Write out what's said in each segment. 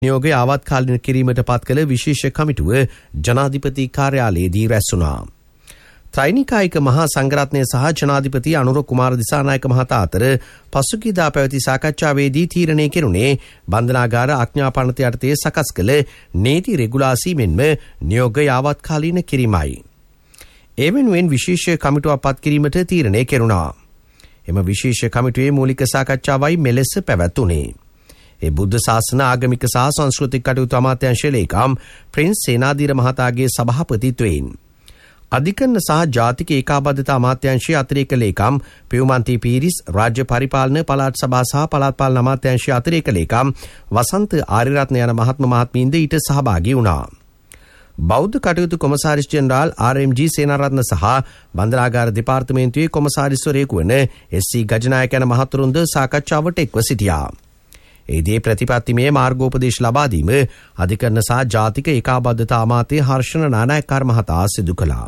නියෝගය ආවත්කාලින කිරීමට පත් කළ විශේෂ කමිටුව ජනාධිපති කාර්යාලයේදී රැස් වුණා. ත්‍රිනිකායික මහා සංඝරත්නය සහ ජනාධිපති අනුර කුමාර දිසානායක මහතා අතර පසුගියදා පැවති සාකච්ඡාවේදී තීරණය කෙරුණේ බන්ධනාගාර ආඥා පනත යටතේ සකස් කළ නීති රෙගුලාසි මෙන්ම නියෝගය ආවත්කාලින කිරීමයි. ඒ වෙනුවෙන් විශේෂ කමිටුවක් පත් කිරීමට තීරණය කෙරුණා. එම විශේෂ කමිටුවේ මූලික සාකච්ඡාවයි මෙලෙස පැවැත්වුණේ. ඒ බුද්ධ ශාසන ආගමික සහ සංස්කෘතික කටයුතු අමාත්‍යාංශ ලේකම් ප්‍රින්ස් සේනාධීර මහතාගේ සභාපතිත්වයෙන් අධිකරණ සහ ජාතික ඒකාබද්ධතා අමාත්‍යාංශයේ අතිරේක ලේකම් පියුමන්ති පීරිස් රාජ්‍ය පරිපාලන පළාත් සභා සහ පළාත් පාලන අමාත්‍යාංශයේ අතිරේක ලේකම් වසන්ත ආරියරත්න යන මහත්මීන්ද ඊට සහභාගී වුණා. බෞද්ධ කටයුතු කොමසාරිස් ජෙනරාල් ආර්.එම්.ජී. සේනාරත්න සහ බන්ධනාගාර දෙපාර්තමේන්තුවේ කොමසාරිස්වරයෙකු වන එස්.සී. ගජනායක යන මහතුරුන්ද සාකච්ඡාවට එක්ව සිටියා. ඒදී ප්‍රතිපත්තිමය මාර්ගෝපදේශ ලබා දීම අධිකරණ සහ ජාතික ඒකාබද්ධතා අමාත්‍ය හර්ෂණ නානායක්කාර මහතා සිදු කළා.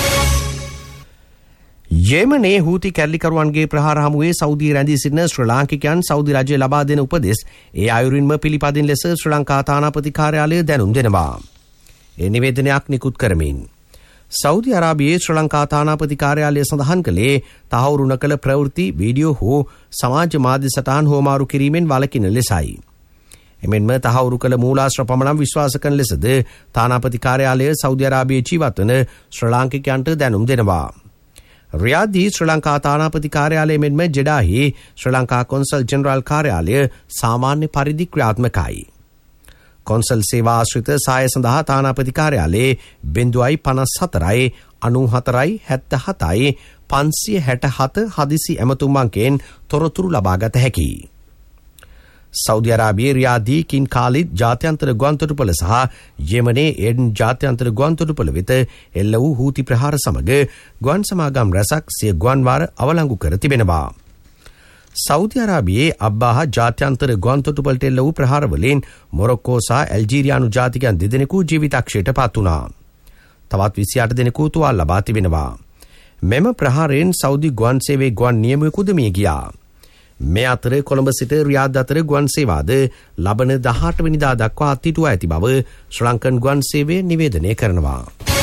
යෙමනේ හූති කැරලිකරුවන්ගේ ප්‍රහාර හමුවේ සෞදිය රැඳී සිටින ශ්‍රී ලාංකිකයන් සෞදි රජය ලබා දෙන උපදෙස් ඒ අයුරින්ම පිළිපදින ලෙස ශ්‍රී ලංකා තානාපති කාර්යාලය දැනුම් දෙනවා. ඒ නිවේදනයක් නිකුත් කරමින් සෞදි අරාබියේ ශ්‍රී ලංකා තානාපති කාර්යාලය සඳහන් කළේ තහවුරු නොකළ ප්‍රවෘත්ති වීඩියෝ හෝ සමාජ මාධ්‍ය සටහන් හෝමාරු කිරීමෙන් වළකින ලෙසයි. එමෙන්ම තහවුරු කළ මූලාශ්‍ර පමණක් විශ්වාස කරන ලෙසද තානාපති කාර්යාලය සෞදි අරාබියේ ජීවත් වන ශ්‍රී ලාංකිකයන්ට දැනුම් දෙනවා. රියාදී ශ්‍රී ලංකා තානාපති කාර්යාලය මෙන්ම ජෙඩාහි ශ්‍රී ලංකා කොන්සල් ජෙනරාල් කාර්යාලය සාමාන්‍ය පරිදි ක්‍රියාත්මකයි. කොන්සල් සේවා ආශ්‍රිත සහාය සඳහා තානාපති කාර්යාලයේ 054 94 77 567 හදිසි ඇමතුම් අංකයෙන් තොරතුරු ලබාගත හැකියි. සෞදි අරාබියේ රියාදී කින් කාලිද් ජාත්‍යන්තර ගුවන්තොටුපළ සහ යෙමනේ ඒඩන් ජාත්‍යන්තර ගුවන්තොටුපළ වෙත එල්ල වූ හූති ප්‍රහාර සමග ගුවන් සමාගම් රැසක් සිය ගුවන්වාර අවලංගු කර තිබෙනවා. සෞදි අරාබියේ අබ්බාහ ජාත්‍යන්තර ගුවන්තොටුපළට එල්ල වූ ප්‍රහාරවලින් මොරොක්කෝ සහ ඇල්ජීරියානු ජාතිකයන් දෙදෙනෙකු ජීවිතක්ෂයට පත් වුණා. තවත් 28 දෙනෙකු තුවාල ලබා තිබෙනවා. මෙම ප්‍රහාරයෙන් සෞදි ගුවන් සේවයේ ගුවන් නියමුවෙකුද මිය ගියා. මේ අතර කොළඹ සිට රියාද් අතර ගුවන් සේවාද ලබන 18 වෙනිදා දක්වා අත්හිටුවා ඇති බව ශ්‍රී ලංකන් ගුවන් සේවය නිවේදනය කරනවා.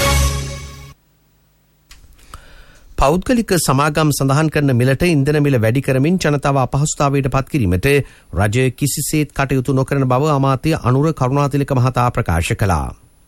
පෞද්ගලික සමාගම් සඳහන් කරන මිලට ඉන්ධන මිල වැඩි කරමින් ජනතාව අපහසුතාවයට පත් කිරීමට රජය කිසිසේත් කටයුතු නොකරන බව අමාත්‍ය අනුර කරුණාතිලක මහතා ප්‍රකාශ කළා.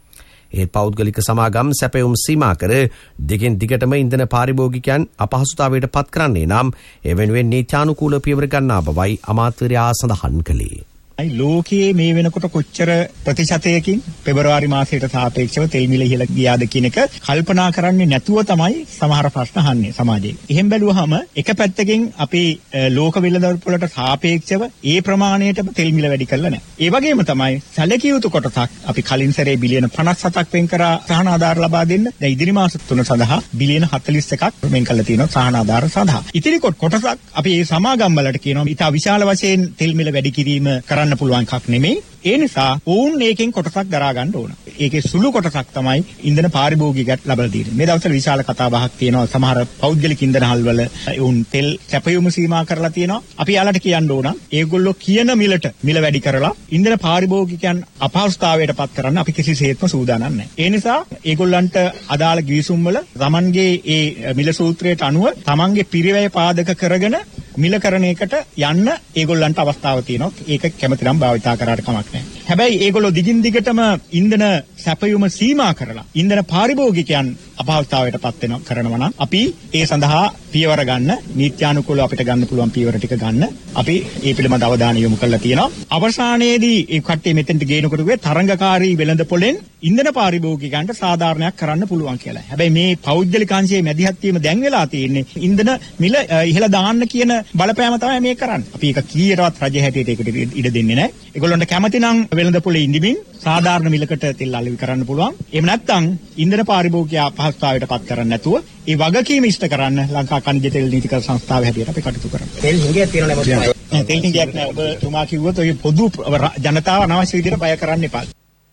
ඒ පෞද්ගලික සමාගම් සැපයුම් සීමා කර දිගින් දිගටම ඉන්ධන පාරිභෝගිකයන් අපහසුතාවයට පත් කරන්නේ නම් ඒ වෙනුවෙන් නීත්‍යානුකූල පියවර ගන්නා බවයි අමාත්‍යවරයා සඳහන් කළේ. ලෝකයේ මේ වෙනකොට කොච්චර ප්‍රතිශතයකින් පෙබරවාරි මාසයට සාපේක්ෂව තෙල් මිල ඉහළ ගියාද කියන එක කල්පනා කරන්නේ නැතුව තමයි සමහර ප්‍රශ්න අහන්නේ සමාජයේ. එහෙන් බැලුවහම එක පැත්තකින් අපේ ලෝක වෙළඳපොළට සාපේක්ෂව ඒ ප්‍රමාණයටම තෙල් මිල වැඩි කරලා නැහැ. ඒ වගේම තමයි සැලකිය යුතු කොටසක් අපි කලින් සැරේ බිලියන 57ක් වෙන් කරා සහන ආධාර ලබා දෙන්න. දැන් ඉදිරි මාස 3 සඳහා බිලියන 41ක් වෙන් කරලා තියෙනවා සහන ආධාර සඳහා. ඉතිරි කොටසක් අපි මේ සමාගම් වලට කියනවා ඊට විශාල වශයෙන් තෙල් මිල වැඩි කිරීම කරන්න පුළුවන් එකක් නෙමෙයි. ඒ නිසා ඕන් ඒකෙන් කොටසක් දරා ගන්න ඕන. ඒකේ සුළු කොටසක් තමයි ඉන්ධන පාරිභෝගිකයට ලබා දෙන්නේ. මේ දවස්වල විශාල කතාබහක් තියෙනවා සමහර පෞද්ගලික ඉන්ධන හල්වල උන් තෙල් කැපයුම සීමා කරලා තියෙනවා. අපි යාලට කියන්න ඕන ඒගොල්ලෝ කියන මිලට මිල වැඩි කරලා ඉන්ධන පාරිභෝගිකයන් අපහසුතාවයට පත් කරන්න අපි කිසිසේත්ම සූදානම් නැහැ. ඒ නිසා ඒගොල්ලන්ට අදාළ ගිවිසුම් වල තමන්ගේ ඒ මිල සූත්‍රයට අනුව තමන්ගේ පිරිවැය පාදක කරගෙන මිල කරන එකට යන්න ඒගොල්ලන්ට අවස්ථාව තියෙනවා. ඒක කැමති නම් භාවිතා කරාට කමක් නැහැ. හැබැයි ඒගොල්ලෝ දිගින් දිගටම ඉන්ධන සැපයුම සීමා කරලා ඉන්ධන පාරිභෝගිකයන් අපහසුතාවයට පත් වෙන කරනවා නම් අපි ඒ සඳහා පියවර ගන්න නීත්‍යානුකූලව අපිට ගන්න පුළුවන් පියවර ටික ගන්න අපි ඒ පිළිබඳ අවධානය යොමු කරලා තියෙනවා. අවසානයේදී ඒ කට්ටිය මෙතෙන්ට ගේනකොට කිව්වේ තරංගකාරී වෙළඳපොළෙන් ඉන්ධන පාරිභෝගිකයන්ට සාධාරණයක් කරන්න පුළුවන් කියලා. හැබැයි මේ පෞද්ගලික අංශයේ මැදිහත් වීම දැන් වෙලා තියෙන්නේ ඉන්ධන මිල ඉහළ දාන්න කියන බලපෑම තමයි මේ කරන්නේ. අපි ඒක කීයටවත් රජය හැටියට ඒකට ඉඩ දෙන්නේ නැහැ. ඒගොල්ලන්ට කැමති නම් වෙළඳපොළේ ඉඳිමින් සාධාරණ මිලකට තෙල් අලෙවි කරන්න පුළුවන්. එහෙම නැත්නම් ඉන්ධන පාරිභෝගිකයා අපහසුතාවයට පත් කරන්නේ නැතුව ඒ වගකීම ඉෂ්ට කරන්න ලංකා ඛනිජ තෙල් නීතිකර සංස්ථාව හැටියට අපි කටයුතු කරනවා. තෙල් හිඟයක් තියෙනවා නේද? තෙල් හිඟයක් නෑ. ඔබ තුමා කිව්වොත් ඔය පොදු ජනතාව අනවශ්‍ය විදිහට බය කරන්න එපා.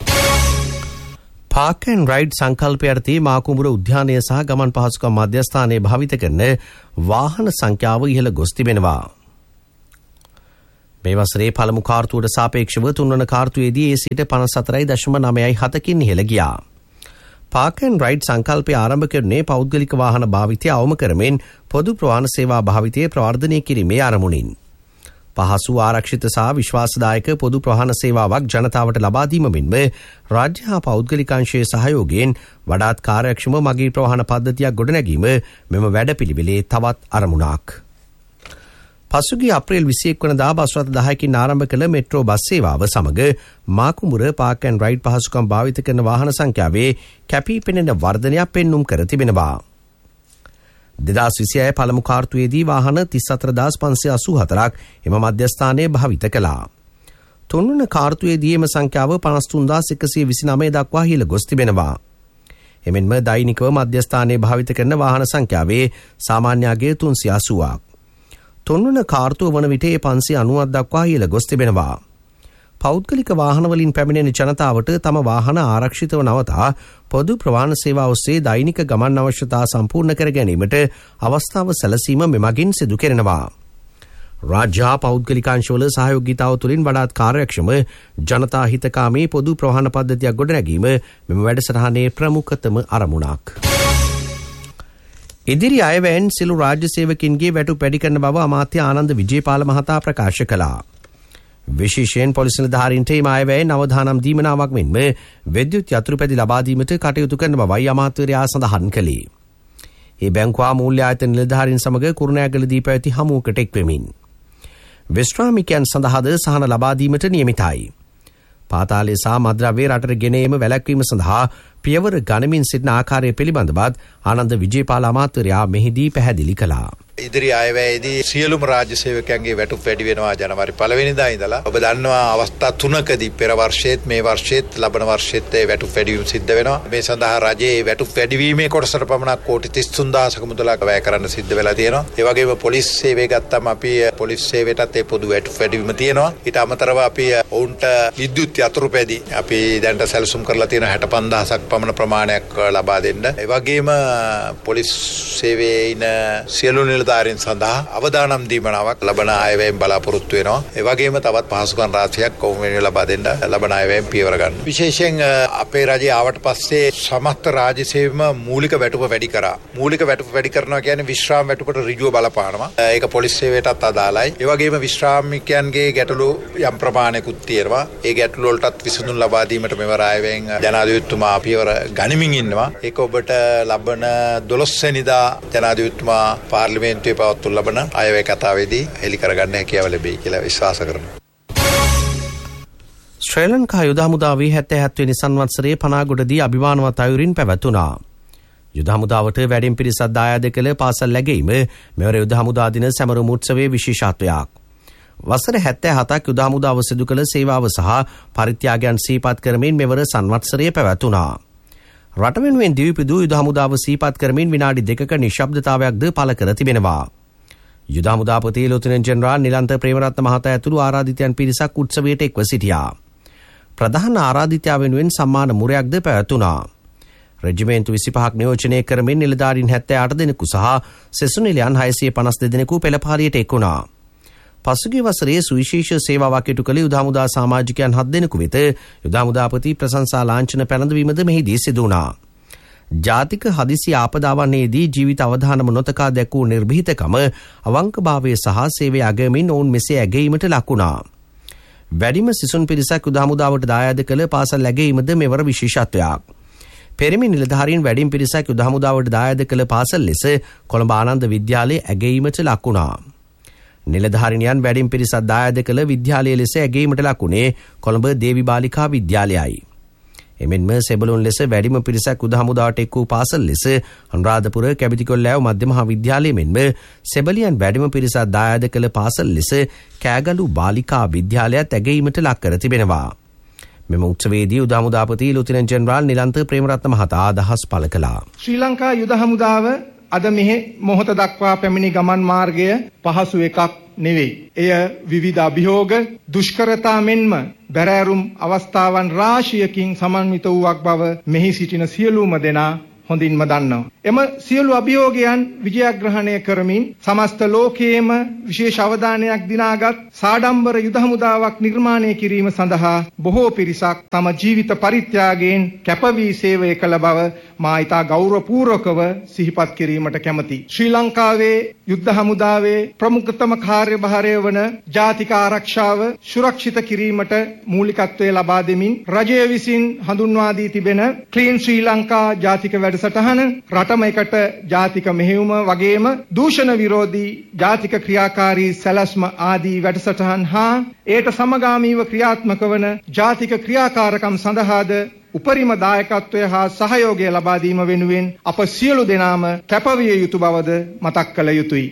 පාක් ඇන්ඩ් රයිඩ් සංකල්පයටතේ මාකුඹුර උද්‍යානය සහ ගමන් පහසුකම් මධ්‍යස්ථානයේ භාවිත කරන වාහන සංඛ්‍යාව ඉහළ ගොස් තිබෙනවා. මේ වසරේ පළමු කාර්තුවට සාපේක්ෂව තුන්වන කාර්තුවේදී ඒ සිට 54.97කින් ඉහළ ගියා. පාක් ඇන්ඩ් රයිඩ් සංකල්පය ආරම්භ කරන්නේ පෞද්ගලික වාහන භාවිතය අවම කරමින් පොදු ප්‍රවාහන සේවා භාවිතය ප්‍රවර්ධනය කිරීමේ අරමුණින්. පහසු ආරක්ෂිත සහ විශ්වාසදායක පොදු ප්‍රවාහන සේවාවක් ජනතාවට ලබා දීම මෙන්ම රාජ්‍ය හා පෞද්ගලික අංශයේ සහයෝගයෙන් වඩාත් කාර්යක්ෂම මගී ප්‍රවාහන පද්ධතියක් ගොඩනැගීම මෙම වැඩපිළිවෙලේ තවත් අරමුණක්. පසුගිය අප්‍රේල් 21 වනදා බස් රථ 10කින් ආරම්භ කළ මෙට්‍රෝ බස් සේවාව සමග මාකුඹුර පාක් ඇන්ඩ් රයිඩ් පහසුකම් භාවිත කරන වාහන සංඛ්‍යාවේ කැපී පෙනෙන වර්ධනයක් පෙන්නුම් කර තිබෙනවා. 2026 පළමු කාර්තුවේදී වාහන 34584ක් එම මධ්‍යස්ථානයේ භාවිත කළා. තුන්වන කාර්තුවේදී එම සංඛ්‍යාව 53129 දක්වා ඉහළ ගොස් තිබෙනවා. එමෙන්ම දෛනිකව මධ්‍යස්ථානයේ භාවිත කරන වාහන සංඛ්‍යාවේ සාමාන්‍යගේ 380ක්. තුන්වන කාර්තුව වන විට 590ක් දක්වා ඉහළ ගොස් තිබෙනවා. පෞද්ගලික වාහනවලින් පැමිණෙන ජනතාවට තම වාහන ආරක්ෂිතව නවතා පොදු ප්‍රවාහන සේවා ඔස්සේ දෛනික ගමන් අවශ්‍යතා සම්පූර්ණ කර ගැනීමට අවස්ථාව සැලසීම මෙමගින් සිදු කෙරෙනවා. රාජ්‍ය පෞද්ගලික අංශවල සහයෝගීතාව තුළින් වඩාත් කාර්යක්ෂම ජනතා හිතකාමී පොදු ප්‍රවාහන පද්ධතියක් ගොඩනැගීම මෙම වැඩසටහනේ ප්‍රමුඛතම අරමුණක්. ඉදිරි අයවැයෙන් සිළු රාජ්‍ය සේවකින්ගේ වැටු පැඩි කරන බව අමාත්‍ය ආනන්ද විජේපාල මහතා ප්‍රකාශ කළා. විශේෂයෙන් පොලිස් නිලධාරීන්ට මේ අයවැයෙන් අවධානම් දීමනාවක් මෙන්ම විද්‍යුත් යතුරුපැදි ලබා දීමට කටයුතු කරන බවයි අමාත්‍යවරයා සඳහන් කළේ. ඒ බැංකුවා මූල්‍ය ආයතන නිලධාරීන් සමග කුරුණෑගලදී පැවති හමුවකට එක්වෙමින් විශ්‍රාමිකයන් සඳහාද සහන ලබා දීමට නියමිතයි. පාතාලය සහ මද්‍රව්‍ය රටට ගෙන ඒම වැළැක්වීම සඳහා පියවර ගනිමින් සිටින ආකාරය පිළිබඳවත් ආනන්ද විජේපාල අමාත්‍යවරයා මෙහිදී පැහැදිලි කළා. ඉදිරි අයවැයේදී සියලුම රාජ්‍ය සේවකයන්ගේ වැටුප් වැඩි වෙනවා ජනවාරි 1 වෙනිදා ඉඳලා. ඔබ දන්නවා අවස්ථා 3කදී පෙර වර්ෂයේත් මේ වර්ෂයේත් ලබන වර්ෂයේත් වැටුප් වැඩිවීම සිද්ධ වෙනවා. මේ සඳහා රජයේ වැටුප් වැඩිවීමේ කොටසට පමණක් කෝටි 33000ක මුදලක් වැය කරන්න සිද්ධ වෙලා තියෙනවා. ඒ වගේම පොලිස් සේවය ගත්තම අපි පොලිස් සේවයටත් ඒ පොදු වැටුප් වැඩිවීම තියෙනවා. ඊට අමතරව අපි ඔවුන්ට විද්‍යුත් යතුරුපැදි අපි දැනට සැලසුම් කරලා තියෙන 65000ක් පමණ ප්‍රමාණයක් ලබා දෙන්න. ඒ වගේම පොලිස් සේවයේ ඉන සියලු නිලධාරීන් සඳහා අවදානම් දීමනාවක් ලබන අයවැයෙන් බලාපොරොත්තු වෙනවා. ඒ වගේම තවත් පහසුකම් රාශියක් ඔවුන් වෙනුවෙන් ලබා දෙන්න ලබන අයවැයෙන් පියවර ගන්න. විශේෂයෙන් අපේ රජය ආවට පස්සේ සමස්ත රාජ්‍ය සේවයම මූලික වැටුප වැඩි කරා. මූලික වැටුප වැඩි කරනවා කියන්නේ විශ්‍රාම වැටුපට ඍජුව බලපානවා. ඒක පොලිස් සේවයටත් අදාළයි. ඒ වගේම විශ්‍රාමිකයන්ගේ ගැටලු යම් ප්‍රමාණයකුත් තියෙනවා. ඒ ගැටලු වලටත් විසඳුම් ලබා දීමට මෙවර අයවැයෙන් ජනාධිපතිතුමා පියවර ගනිමින් ඉන්නවා. ඒක ඔබට ලබන 12 වෙනිදා ජනාධිපතිතුමා පාර්ලිමේන්තුවේ පවත්වනු ලබන අයවැය කතාවේදී හෙළි කරගන්න හැකියාව ලැබෙයි කියලා විශ්වාස කරනවා. ශ්‍රී ලංකා යුද හමුදාවේ 77 වෙනි සංවත්සරයේ පනාගොඩදී අභිමානවත් අයුරින් පැවැතුණා. යුද හමුදාවට වැඩිම පිරිසක් දායාද කළ පාසල් läගීම මෙවර යුද හමුදා දින සැමරුම් උත්සවයේ විශේෂත්වයක්. වසර 77ක් යුද හමුදාව සිදු කළ සේවාව සහ පරිත්‍යාගයන් සිහිපත් කරමින් මෙවර සංවත්සරය පැවැතුණා. රට වෙනුවෙන් දිවිපිදූ යුද හමුදාව සිහිපත් කරමින් විනාඩි 2ක නිශ්ශබ්දතාවයක්ද පළ කර තිබෙනවා. යුද හමුදාපති ලෙෆ්ටිනන්ට් ජෙනරාල් නිලන්ත ප්‍රේමරත්න මහතා ඇතුළු ආරාධිතයන් පිරිසක් උත්සවයට එක්ව සිටියා. ප්‍රධාන ආරාධිතයා වෙනුවෙන් සම්මාන මුරයක්ද පැවැතුණා. රෙජිමේන්තු 25ක් නියෝජනය කරමින් නිලධාරීන් 78 දෙනෙකු සහ සෙසු නිලයන් 652 දෙනෙකු පෙළපාලියට එක්වුණා. පසුගිය වසරේ සුවිශේෂ සේවාවක් ඉටු කළ යුද හමුදා සමාජිකයන් 7 දෙනෙකු වෙත යුද හමුදාපති ප්‍රශංසා ලාංඡන පැළඳවීමද මෙහිදී සිදු වුණා. ජාතික හදිසි ආපදාවන්නේදී ජීවිත අවදානම නොතකා දැක්වූ නිර්භීතකම අවංකභාවය සහ සේවය අගයමින් ඔවුන් මෙසේ ඇගීමට ලක් වුණා. වැඩිම සිසුන් පිරිසක් යුද හමුදාවට දායාද කළ පාසල් ඇගීමද මෙවර විශේෂත්වයක්. පෙරමි නිලධාරීන් වැඩිම පිරිසක් යුද හමුදාවට දායාද කළ පාසල් ලෙස කොළඹ ආනන්ද විද්‍යාලයේ ඇගීමට ලක් වුණා. නිලධාරිනියන් වැඩිම පිරිසක් දායාද කළ විද්‍යාලය ලෙස ඇගීමට ලක් වුණේ කොළඹ දේවි බාලිකා විද්‍යාලයයි. එමෙන්ම සෙබළුන් ලෙස වැඩිම පිරිසක් යුද හමුදාවට එක් වූ පාසල් ලෙස අනුරාධපුර කැබිතිකොල්ලෑව මධ්‍ය මහා විද්‍යාලය මෙන්ම සෙබලියන් වැඩිම පිරිසක් දායාද කළ පාසල් ලෙස කෑගලු බාලිකා විද්‍යාලයත් ඇගීමට ලක් කර තිබෙනවා. මෙම උත්සවයේදී යුද හමුදාපති ලෙෆ්ටිනන්ට් ජෙනරාල් නිලන්ත ප්‍රේමරත්න මහතා අදහස් පළ කළා. ශ්‍රී ලංකා යුද හමුදාව අද මෙහි මොහොත දක්වා පැමිණි ගමන් මාර්ගය පහසු එකක් නෙවෙයි. එය විවිධ අභියෝග දුෂ්කරතා මෙන්ම බැරෑරුම් අවස්ථාවන් රාශියකින් සමන්විත වූවක් බව මෙහි සිටින සියලුම දෙනා හොඳින්ම දන්නවා. එම සියලු අභියෝගයන් විජයග්‍රහණය කරමින් සමස්ත ලෝකයේම විශේෂ අවධානයක් දිනාගත් සාඩම්බර යුද හමුදාවක් නිර්මාණය කිරීම සඳහා බොහෝ පිරිසක් තම ජීවිත පරිත්‍යාගයෙන් කැපවී සේවය කළ බව මා ඉතා ගෞරවපූර්වකව සිහිපත් කිරීමට කැමැතියි. ශ්‍රී ලංකාවේ යුද හමුදාවේ ප්‍රමුඛතම කාර්යභාරය වන ජාතික ආරක්ෂාව සුරක්ෂිත කිරීමට මූලිකත්වය ලබා දෙමින් රජය විසින් හඳුන්වා දී තිබෙන ක්ලීන් ශ්‍රී ලංකා ජාතික වැඩසටහන රටම එකට ජාතික මෙහෙයුම වගේම දූෂණ විරෝධී ජාතික ක්‍රියාකාරී සැලැස්ම ආදී වැඩසටහන් හා ඒට සමගාමීව ක්‍රියාත්මක වන ජාතික ක්‍රියාකාරකම් සඳහාද උපරිම දායකත්වය හා සහයෝගය ලබා දීම වෙනුවෙන් අප සියලු දෙනාම කැපවිය යුතු බවද මතක් කළ යුතුයි.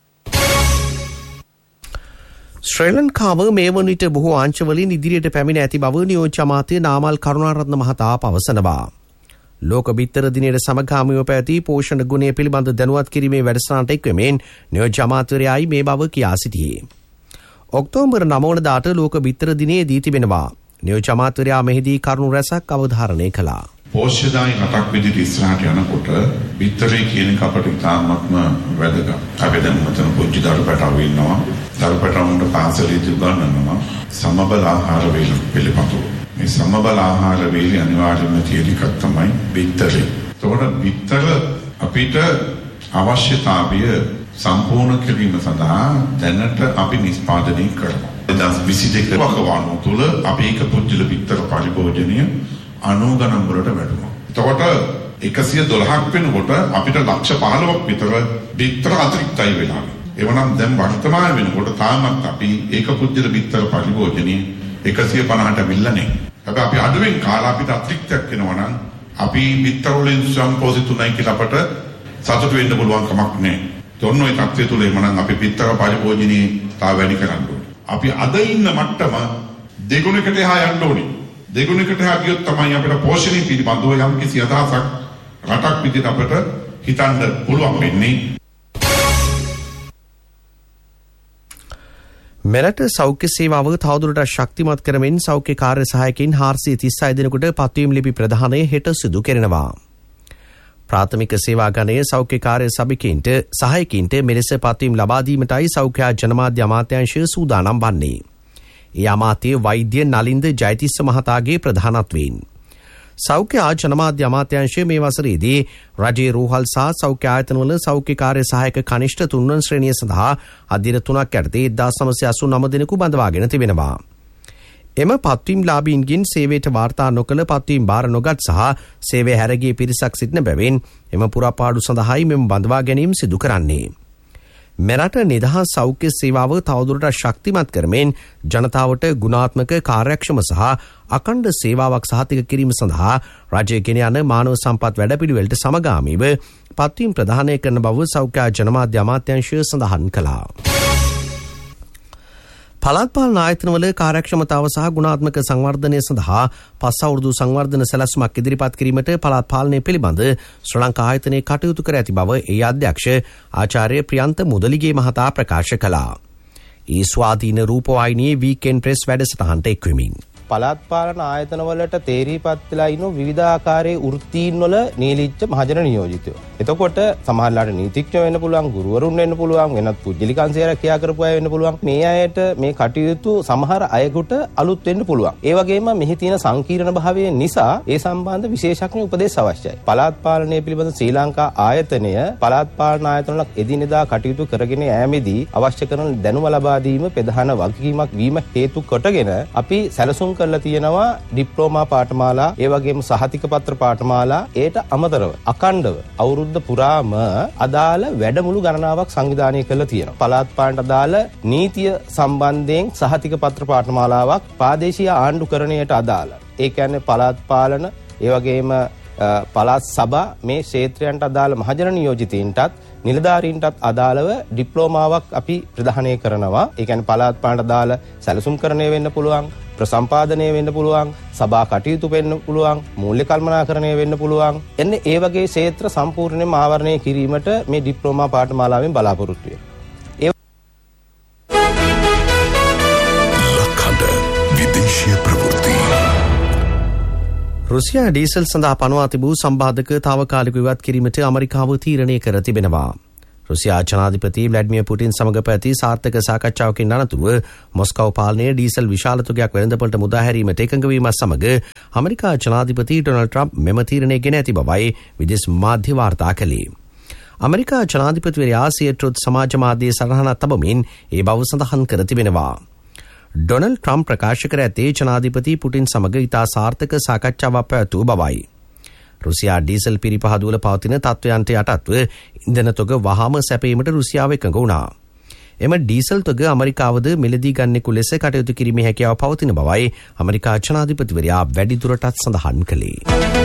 ශ්‍රී ලංකාව මේ වන විට බොහෝ අංශවලින් ඉදිරියට පැමිණ ඇති බව නියෝජ්‍ය අමාත්‍ය නාමල් කරුණාරත්න මහතා පවසනවා. ලෝක බිත්තර දිනයට සමගාමීව පැවති පෝෂණ ගුණය පිළිබඳ දැනුවත් කිරීමේ වැඩසටහනට එක්වෙමින් නියෝජ්‍ය අමාත්‍යවරයායි මේ බව කියා සිටියේ. ඔක්තෝබර් 9 වනදාට ලෝක බිත්තර දිනයේ දී තිබෙනවා. නියෝජ්‍ය අමාත්‍යවරයා මෙහිදී කරුණු රැසක් අවධාරණය කළා. පෝෂ්‍යදායි රටක් විදිහට ඉස්සරහට යනකොට බිත්තරේ කියන එක අපට ඉතාමත්ම වැදගත්. අපි දැන් මෙතන පුංචි දරුපැටවෝ ඉන්නවා. දරුපැටවුන්ට පාසලේදී උගන්වනවා සමබල ආහාර වේල පිළිබඳව. මේ සමබල ආහාර වේල අනිවාර්යයෙන්ම තියෙන එකක් තමයි බිත්තරේ. ඒතකොට බිත්තර අපිට අවශ්‍යතාවය සම්පූර්ණ කිරීම සඳහා දැනට අපි නිෂ්පාදනය කරනවා. 2022 වකවානුව තුළ අපි එක පුංචි බිත්තර පරිභෝජනය 90 ගණන් වලට වැඩුණා. එතකොට 112ක් වෙනකොට අපිට ලක්ෂ 15ක් විතර බිත්තර අතිරික්තයි වෙනවා. එවනම් දැන් වර්තමාන වෙනකොට තාමත් අපි ඒක පුංචි බිත්තර පරිභෝජනයේ 150ට මිල්ලනේ. හැබැයි අපි අඩුවෙන් කාලා අපිට අතිරික්තයක් වෙනවා නම් අපි බිත්තර වලින් සම්පෝසිතුුණයි කියලා අපට සතුටු වෙන්න පුළුවන් කමක් නැහැ. තොන්න ওই තත්ත්වය තුල එමනම් අපි බිත්තර පරිභෝජනයේ තා වැඩි කරන්න ඕනේ. අපි අද ඉන්න මට්ටම දෙගුණයකට එහා යන්න ඕනේ. දෙගුණයකට එහා ගියොත් තමයි අපිට පෝෂණය පිළිබඳව යම් කිසි අදහසක් රටක් විදිහට අපිට හිතන්න පුළුවන් වෙන්නේ. මෙරට සෞඛ්‍ය සේවාව තවදුරටත් ශක්තිමත් කරමින් සෞඛ්‍ය කාර්ය සහායකින් 436 දෙනෙකුට පත්වීම් ලිපි ප්‍රදානය හෙට සිදු කෙරෙනවා. ප්‍රාථමික සේවා ගණයේ සෞඛ්‍ය කාර්ය සභිකයින්ට සහායකින්ට මෙලෙස පත්වීම් ලබා දීමටයි සෞඛ්‍ය ජනමාධ්‍ය අමාත්‍යාංශය සූදානම් වන්නේ. ඒ අමාත්‍ය වෛද්‍ය නලින්ද ජයතිස්ස මහතාගේ ප්‍රධානත්වයෙන්. සෞඛ්‍ය ජනමාධ්‍ය අමාත්‍යාංශය මේ වසරේදී රජයේ රෝහල් සහ සෞඛ්‍ය ආයතනවල සෞඛ්‍ය කාර්ය සහායක කනිෂ්ඨ 3 වන ශ්‍රේණිය සඳහා අදින 3ක් යටතේ 1989 දෙනෙකු බඳවාගෙන තිබෙනවා. එම පත්වීම් ලාභීන්ගෙන් සේවයට වාර්තා නොකළ පත්වීම් බාර නොගත් සහ සේවය හැරගිය පිරිසක් සිටින බැවින් එම පුරාපාඩු සඳහායි මෙම බඳවා ගැනීම සිදු කරන්නේ. මෙරට නිදහස් සෞඛ්‍ය සේවාව තවදුරටත් ශක්තිමත් කරමින් ජනතාවට ගුණාත්මක කාර්යක්ෂම සහ අඛණ්ඩ සේවාවක් සහතික කිරීම සඳහා රජය ගෙන යන මානව සම්පත් වැඩපිළිවෙලට සමගාමීව පත්වීම් ප්‍රදානය කරන බව සෞඛ්‍ය ජනමාධ්‍ය අමාත්‍යාංශය සඳහන් කළා. පළාත් පාලන ආයතනවල කාර්යක්ෂමතාව සහ ගුණාත්මක සංවර්ධනය සඳහා පස් අවුරුදු සංවර්ධන සැලැස්මක් ඉදිරිපත් කිරීමට පළාත් පාලනය පිළිබඳ ශ්‍රී ලංකා ආයතනයේ කටයුතු කර ඇති බව ඒ අධ්‍යක්ෂ ආචාර්ය ප්‍රියන්ත මුදලිගේ මහතා ප්‍රකාශ කළා. ඒ ස්වාධීන රූපවාහිනියේ වීකෙන්ඩ් ප්‍රෙස් වැඩසටහනට එක්වෙමින් පළාත් පාලන ආයතනවලට තේරීපත් වෙලා ඉන්න විවිධාකාරයේ වෘත්තීන් වල නියලිච්ච මහජන නියෝජිතයෝ. එතකොට සමහරලාට නීතිඥ වෙන්න පුළුවන්, ගුරුවරුන් වෙන්න පුළුවන්, වෙනත් පුජ්‍යලිකංශය රැකියා කරපු අය වෙන්න පුළුවන්. මේ අයට මේ කටයුතු සමහර අයෙකුට අලුත් වෙන්න පුළුවන්. ඒ වගේම මෙහි තියෙන සංකීර්ණ භාවය නිසා ඒ සම්බන්ධ විශේෂඥ උපදෙස් අවශ්‍යයි. පළාත් පාලනය පිළිබඳ ශ්‍රී ලංකා ආයතනය පළාත් පාලන ආයතන වල එදිනෙදා කටයුතු කරගෙන යෑමේදී අවශ්‍ය කරන දැනුම ලබා දීම ප්‍රධාන වගකීමක් වීම හේතු කොටගෙන අපි සැලසුම් කරලා තියෙනවා ඩිප්ලෝමා පාඨමාලා, ඒ වගේම සහතික පත්‍ර පාඨමාලා, ඒට අමතරව අඛණ්ඩව අවුරුද්ද පුරාම අදාළ වැඩමුළු ගණනාවක් සංවිධානය කරලා තියෙනවා. පළාත් පාලනට අදාළ නීතිය සම්බන්ධයෙන් සහතික පත්‍ර පාඨමාලාවක් ප්‍රාදේශීය ආණ්ඩුකරණයට අදාළ. ඒ කියන්නේ පළාත් පාලන, ඒ වගේම පළාත් සභා මේ ක්ෂේත්‍රයන්ට අදාළ මහජන නියෝජිතයින්ටත් නිලධාරීන්ටත් අදාළව ඩිප්ලෝමාවක් අපි ප්‍රදානය කරනවා. ඒ කියන්නේ පළාත් පාලනට අදාළ සැලසුම්කරණය වෙන්න පුළුවන්, ප්‍රසම්පාදනය වෙන්න පුළුවන්, සභා කටයුතු වෙන්න පුළුවන්, මූල්‍ය කල්පනාකරණය වෙන්න පුළුවන්. එන්නේ ඒ වගේ ක්ෂේත්‍ර සම්පූර්ණයෙන්ම ආවරණය කිරීමට මේ ඩිප්ලෝමා පාඨමාලාවෙන් බලාපොරොත්තු වෙනවා. රුසියා ඩීසල් සඳහා පනවා තිබූ සම්බාධක තාවකාලිකව ඉවත් කිරීමට ඇමරිකාව තීරණය කර තිබෙනවා. රුසියා ජනාධිපති ව්ලාඩිමිර් පුටින් සමග පැවති සාර්ථක සාකච්ඡාවකින් අනතුරුව මොස්කව් පාලනය ඩීසල් විශාල තුගයක් වෙළඳපොළට මුදා හැරීමට එකඟ වීමත් සමග ඇමරිකා ජනාධිපති ඩොනල්ඩ් ට්‍රම්ප් මෙම තීරණය ගෙන ඇති බවයි විදේශ මාධ්‍ය වාර්තා කළේ. ඇමරිකා ජනාධිපතිවරයා සිය ට්‍රුත් සමාජ මාධ්‍යයේ සටහනක් තබමින් ඒ බව සඳහන් කර තිබෙනවා. ඩොනල්ඩ් ට්‍රම්ප් ප්‍රකාශ කර ඇත්තේ ජනාධිපති පුටින් සමග ඉතා සාර්ථක සාකච්ඡාවක් පැවැත්වූ බවයි. රුසියා ඩීසල් පිරිපහදුවල පවතින තත්ත්වයන්ට යටත්ව ඉන්ධන තොග වහාම සැපීමට රුසියාව එකඟ වුණා. එම ඩීසල් තොග ඇමරිකාවද මිලදී ගන්නෙකු ලෙස කටයුතු කිරීමේ හැකියාව පවතින බවයි ඇමරිකා ජනාධිපතිවරයා වැඩිදුරටත් සඳහන් කළේ.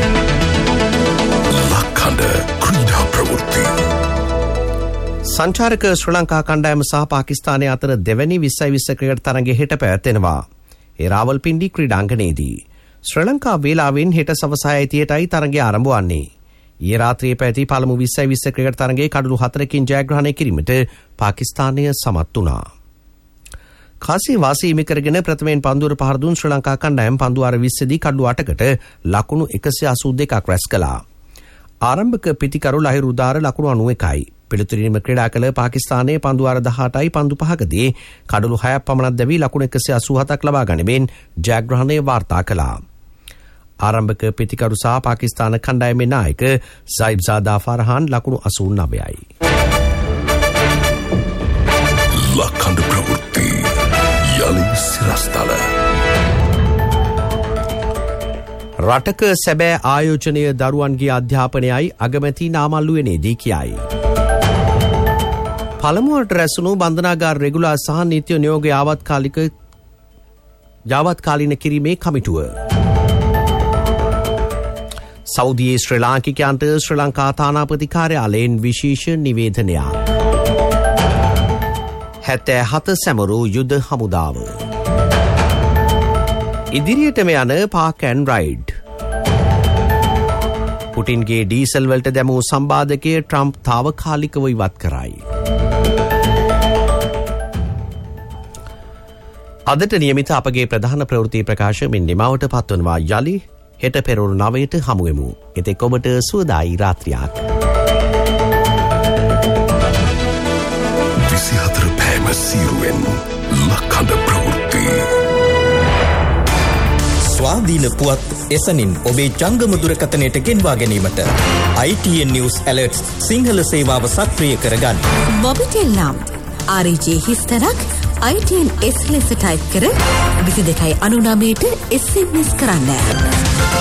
ලක්කඩ ක්‍රීඩා ප්‍රවෘත්ති. සංචාරක ශ්‍රී ලංකා කණ්ඩායම සහ පාකිස්තානය අතර දෙවැනි 2020 ක්‍රිකට් තරගය හෙට පැවැත්වෙනවා. ඒ රාවල්පින්ඩි ක්‍රීඩාංගණයේදී. ශ්‍රී ලංකා වේලාවෙන් හෙට සවස 6:30ටයි තරගය ආරම්භ වන්නේ. ඊයේ රාත්‍රියේ පැවති පළමු 2020 ක්‍රිකට් තරගයේ කඩලු 4කින් ජයග්‍රහණය කිරීමට පාකිස්තානය සමත් වුණා. කාසි වාසී හිමි කරගෙන ප්‍රථමයෙන් පන්දුවර පහර දුන් ශ්‍රී ලංකා කණ්ඩායම පන්දුවාර 20 දී කඩලු 8කට ලකුණු 182ක් රැස් කළා. ආරම්භක පිටිකරු ලහිරු උදාර ලකුණු 91යි. පිළිතුරින්ම ක්‍රීඩා කළ පාකිස්තානයේ පන්දුවාර 18යි පන්දු 5කදී කඩලු 6ක් පමණක් දැවී ලකුණු 187ක් ලබා ගනිමින් ජයග්‍රහණය වාර්තා කළා. ආරම්භක පිටිකරු සහ පාකිස්තාන කණ්ඩායමේ නායක සයිබ්සාදා ෆර්හාන් ලකුණු 89යි. ලක්කඩ ප්‍රවෘත්ති යලි සිරස්තල. රටක සැබෑ ආයෝජනය දරුවන්ගේ අධ්‍යාපනයයි අගමැති නාමල්ලුවේදී කියයි. පළමුවට රැසුණු බන්ධනාගාර රෙගුලාර් සහ නීති නියෝග යාවත්කාලීන කිරීමේ කමිටුව. සෞදියේ ශ්‍රී ලාංකිකයන්ට ශ්‍රී ලංකා තානාපති කාර්යාලයෙන් විශේෂ නිවේදනයක්. 77 සැමරු යුද හමුදාව. ඉදිරියටම යන පාක් ඇන්ඩ් රයිඩ්. පුටින්ගේ ඩීසල් වලට දැමූ සම්බාධකය ට්‍රම්ප් තාවකාලිකව ඉවත් කරයි. අදට නියමිත අපගේ ප්‍රධාන ප්‍රවෘත්ති ප්‍රකාශ මෙන් නිමවට පත්වනවා. යලි හෙට පෙරවරු 9ට හමුවෙමු. එතෙක් ඔබට සුවදායි රාත්‍රියක්. 24 පෑම සීරුවෙන් ලක්කඩ ප්‍රවෘත්ති. ස්වාධීන පුවත් එසනින් ඔබේ ජංගම දුරකථනයට ගෙන්වා ගැනීමට ITN News Alerts සිංහල සේවාව සක්‍රිය කරගන්න. මොබිටෙල් නම් RJ හිස්තරක් ITN S ලෙස ටයිප් කර 22.99ට SMS කරන්න.